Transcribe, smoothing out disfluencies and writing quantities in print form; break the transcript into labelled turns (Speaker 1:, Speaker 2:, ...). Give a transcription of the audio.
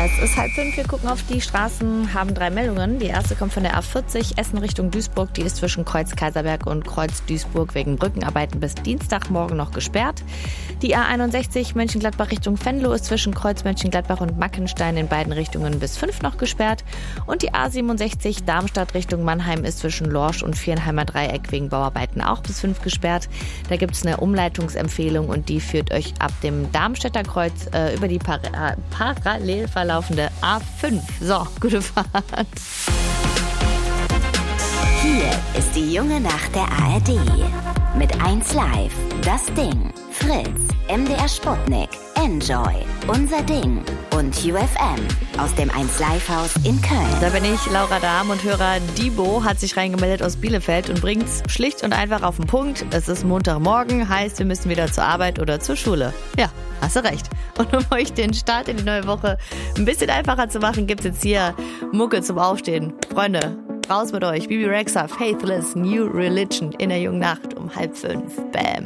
Speaker 1: Es ist 4:30, wir gucken auf die Straßen, haben 3 Meldungen. Die erste kommt von der A40 Essen Richtung Duisburg. Die ist zwischen Kreuz Kaiserberg und Kreuz Duisburg wegen Brückenarbeiten bis Dienstagmorgen noch gesperrt. Die A61 Mönchengladbach Richtung Venlo ist zwischen Kreuz Mönchengladbach und Mackenstein in beiden Richtungen bis 5 noch gesperrt. Und die A67 Darmstadt Richtung Mannheim ist zwischen Lorsch und Viernheimer Dreieck wegen Bauarbeiten auch bis 5 gesperrt. Da gibt es eine Umleitungsempfehlung und die führt euch ab dem Darmstädter Kreuz über die parallel verlaufende A5. So, gute Fahrt.
Speaker 2: Hier ist die junge Nacht der ARD. Mit 1 Live, Das Ding, Fritz, MDR Sputnik, Enjoy, Unser Ding und UFM aus dem 1 Live Haus in Köln.
Speaker 1: Da bin ich, Laura Dahm, und Hörer Dibo hat sich reingemeldet aus Bielefeld und bringt's schlicht und einfach auf den Punkt. Es ist Montagmorgen, heißt, wir müssen wieder zur Arbeit oder zur Schule. Ja, hast du recht. Und um euch den Start in die neue Woche ein bisschen einfacher zu machen, gibt's jetzt hier Mucke zum Aufstehen. Freunde, raus mit euch. Bibi Rexha, Faithless New Religion in der jungen Nacht um 4:30. Bam.